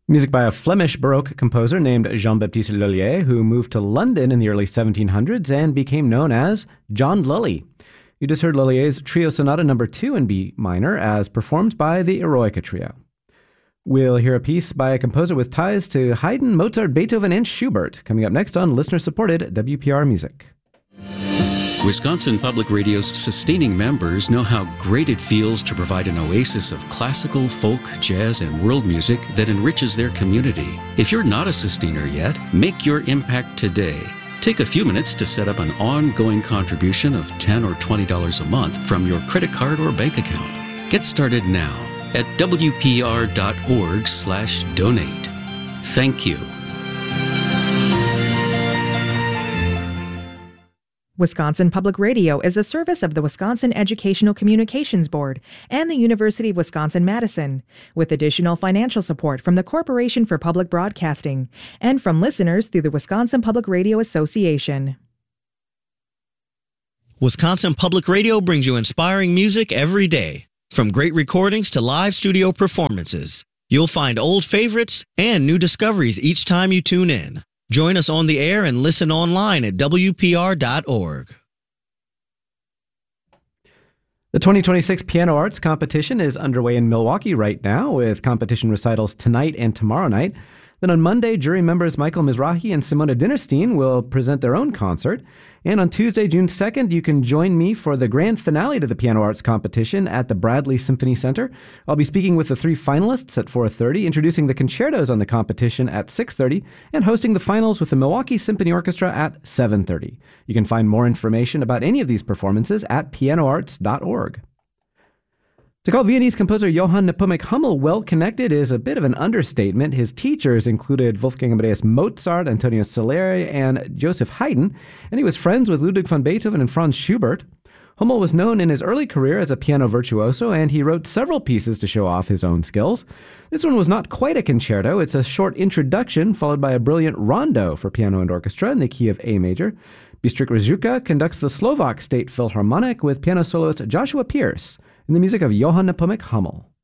Music by a Flemish Baroque composer named Jean-Baptiste Lullier, who moved to London in the early 1700s and became known as John Lully. You just heard Lullier's Trio Sonata No. 2 in B minor as performed by the Eroica Trio. We'll hear a piece by a composer with ties to Haydn, Mozart, Beethoven, and Schubert, coming up next on listener-supported WPR Music. Wisconsin Public Radio's sustaining members know how great it feels to provide an oasis of classical, folk, jazz, and world music that enriches their community. If you're not a sustainer yet, make your impact today. Take a few minutes to set up an ongoing contribution of $10 or $20 a month from your credit card or bank account. Get started now at wpr.org/donate. Thank you. Wisconsin Public Radio is a service of the Wisconsin Educational Communications Board and the University of Wisconsin-Madison, with additional financial support from the Corporation for Public Broadcasting and from listeners through the Wisconsin Public Radio Association. Wisconsin Public Radio brings you inspiring music every day. From great recordings to live studio performances, you'll find old favorites and new discoveries each time you tune in. Join us on the air and listen online at WPR.org. The 2026 Piano Arts Competition is underway in Milwaukee right now, with competition recitals tonight and tomorrow night. Then on Monday, jury members Michael Mizrahi and Simona Dinnerstein will present their own concert. And on Tuesday, June 2nd, you can join me for the grand finale to the Piano Arts Competition at the Bradley Symphony Center. I'll be speaking with the 3 finalists at 4:30, introducing the concertos on the competition at 6:30, and hosting the finals with the Milwaukee Symphony Orchestra at 7:30. You can find more information about any of these performances at pianoarts.org. To call Viennese composer Johann Nepomuk Hummel well-connected is a bit of an understatement. His teachers included Wolfgang Amadeus Mozart, Antonio Salieri, and Joseph Haydn, and he was friends with Ludwig van Beethoven and Franz Schubert. Hummel was known in his early career as a piano virtuoso, and he wrote several pieces to show off his own skills. This one was not quite a concerto. It's a short introduction followed by a brilliant rondo for piano and orchestra in the key of A major. Bystrik Ruzicka conducts the Slovak State Philharmonic with piano soloist Joshua Pierce in the music of Johann Nepomuk Hummel.